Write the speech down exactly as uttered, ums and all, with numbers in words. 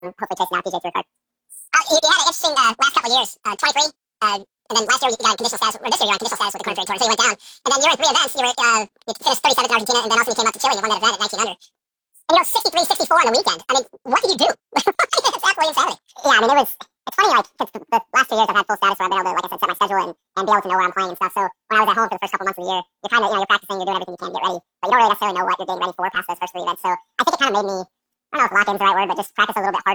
hopefully chasing out P J Tour card. Uh, you, you had an interesting uh, last couple of years. Uh, twenty-three, uh, and then last year you got conditional status. Or this year you got conditional status with the Corn Ferry Tour, so you went down. And then you were in three events. You were uh, you finished thirty-seventh in Argentina, and then also you came up to Chile. You won that event at nineteen under. And you know, sixty-three, sixty-four on the weekend. I mean, what did you do? It's absolutely insanity. Yeah, I mean, it was. It's funny, like, cause the last two years I've had full status where I've been able to, like I said, set my schedule and, and be able to know where I'm playing and stuff. So when I was at home for the first couple months of the year, you're kind of, you know, you're practicing, you're doing everything you can to get ready, but you don't really necessarily know what you're getting ready for past those first three events. So I think it kind of made me, I don't know if lock-in's the right word, but just practice a little bit harder.